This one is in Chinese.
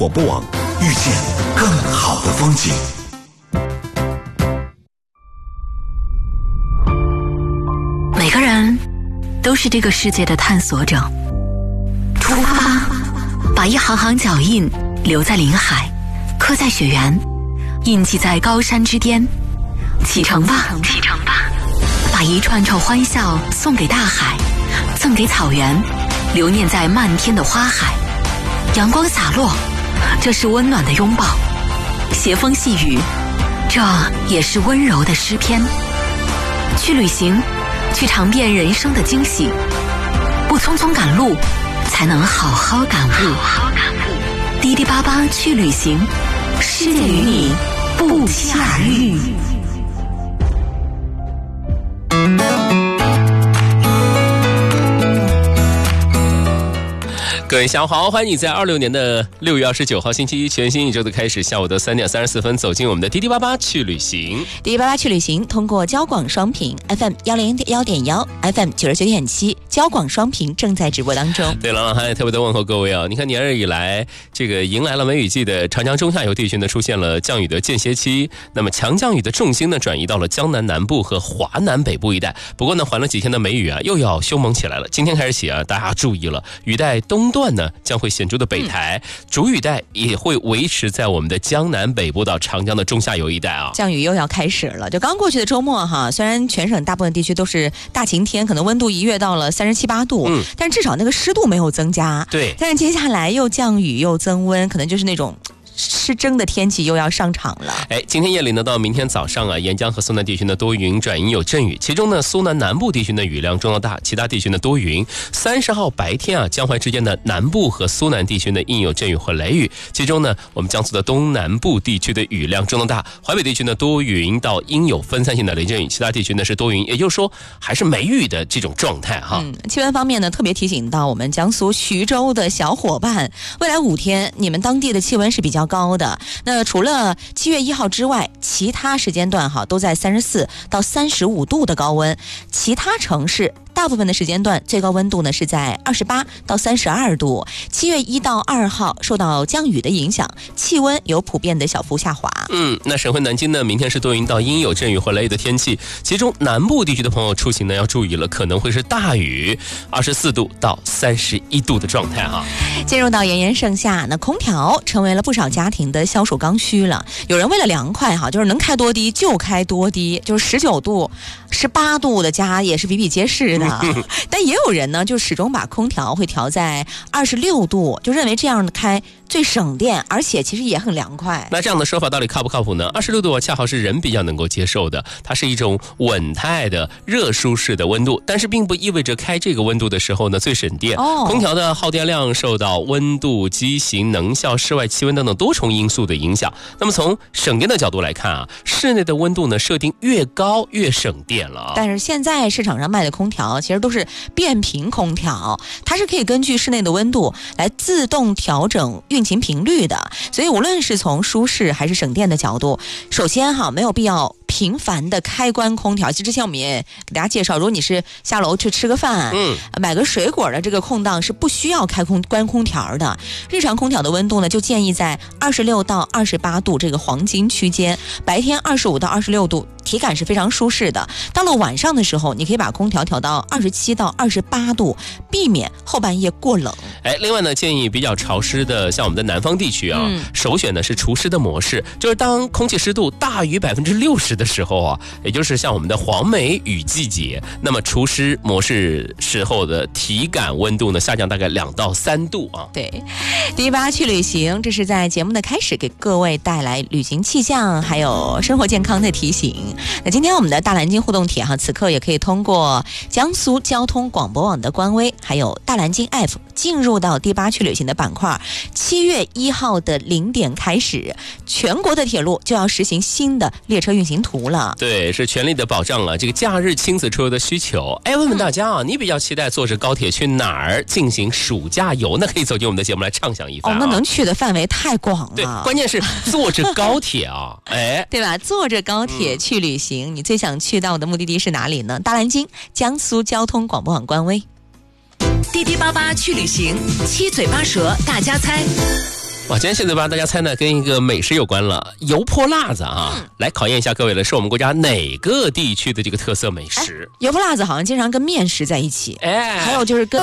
广播网，遇见更好的风景。 每个人都是这个世界的探索者，出发吧，把一行行脚印留在林海，刻在雪原，印记在高山之巅。启程吧，启程吧，把一串串欢笑送给大海，赠给草原，留念在漫天的花海。阳光洒落，这是温暖的拥抱；斜风细雨，这也是温柔的诗篇。去旅行，去尝遍人生的惊喜，不匆匆赶路，才能好好感悟。滴滴八八去旅行，世界与你不期而遇。 各位下午好，欢迎你在26年的6月29号星期一全新一周的开始，下午的3点34分走进我们的滴滴八八去旅行。 滴滴八八去旅行通过交广双频 FM 101.1 FM 99.7交广双频正在直播当中。 对了，还特别的问候各位啊！你看年日以来，这个迎来了梅雨季的长江中下游地区呢，出现了降雨的间歇期。那么强降雨的重心呢，转移到了江南南部和华南北部一带。不过呢，缓了几天的梅雨啊，又要凶猛起来了。今天开始起啊，大家注意了，雨带东段呢将会显著的北抬，主雨带也会维持在我们的江南北部到长江的中下游一带啊。 降雨又要开始了，就刚过去的周末哈，虽然全省大部分地区都是大晴天，可能温度一跃到了37、8度，但至少那个湿度没有增加。 对， 但是接下来又降雨又增温，可能就是那种湿蒸的天气又要上场了。 今天夜里呢到明天早上啊，沿江和苏南地区呢多云转阴有阵雨，其中呢苏南南部地区呢雨量中到大，其他地区呢多云。30号白天啊，江淮之间的南部和苏南地区呢阴有阵雨和雷雨，其中呢我们江苏的东南部地区的雨量中到大，淮北地区呢多云到阴有分散性的雷阵雨，其他地区呢是多云，也就是说还是梅雨的这种状态哈。 气温方面呢，特别提醒到我们江苏徐州的小伙伴，未来5天你们当地的气温是比较高的。那除了7月1号之外，其他时间段都在34到35度的高温，其他城市大部分的时间段最高温度呢是在28到32度。7月1到2号受到降雨的影响，气温有普遍的小幅下滑。 那省会南京呢，明天是多云到阴有阵雨或雷雨的天气，其中南部地区的朋友出行呢要注意了，可能会是大雨，24度到31度的状态哈。 进入到炎炎盛夏，那空调成为了不少家庭的消暑刚需了。有人为了凉快就是能开多低就开多低，就是19度、18度的家也是比比皆是的。但也有人呢，就始终把空调会调在26度，就认为这样开最省电，而且其实也很凉快。 那这样的说法到底靠不靠谱呢？26度恰好是人比较能够接受的，它是一种稳态的热舒适的温度，但是并不意味着开这个温度的时候呢最省电。空调的耗电量受到温度、机型、能效、室外气温等等多重因素的影响。那么从省电的角度来看啊，室内的温度呢设定越高越省电了。 但是现在市场上卖的空调其实都是变频空调，它是可以根据室内的温度来自动调整运行频率的，所以无论是从舒适还是省电的角度，首先没有必要频繁的开关空调。其实之前我们也给大家介绍，如果你是下楼去吃个饭，买个水果的这个空档是不需要关空调的。日常空调的温度呢，就建议在26到28度这个黄金区间，白天25到26度，体感是非常舒适的。到了晚上的时候，你可以把空调调到27到28度，避免后半夜过冷。 另外呢，建议比较潮湿的像我们的南方地区啊，首选呢是除湿的模式，就是当空气湿度大于60%的时候啊，也就是像我们的黄梅雨季节，那么除湿模式时候的体感温度呢下降大概2到3度啊。 对，第8去旅行，这是在节目的开始给各位带来旅行气象还有生活健康的提醒。那今天我们的大蓝鲸互动帖此刻也可以通过江苏交通广播网的官微还有大蓝鲸 App 进入到第8去旅行的板块。7月1号的0点开始，全国的铁路就要实行新的列车运行图了。 对，是全力的保障了这个假日亲子出游的需求。问问大家啊，你比较期待坐着高铁去哪儿进行暑假游呢？可以走进我们的节目来畅想一番那能去的范围太广了。 对，关键是坐着高铁啊， 对吧？坐着高铁去旅行，你最想去到的目的地是哪里呢？大蓝鲸江苏交通广播网官微。 滴滴八八去旅行，七嘴八舌大家猜。 哇，今天现在帮大家猜呢，跟一个美食有关了，油泼辣子啊，来考验一下各位了，是我们国家哪个地区的这个特色美食？ 油泼辣子好像经常跟面食在一起， 哎， 还有就是跟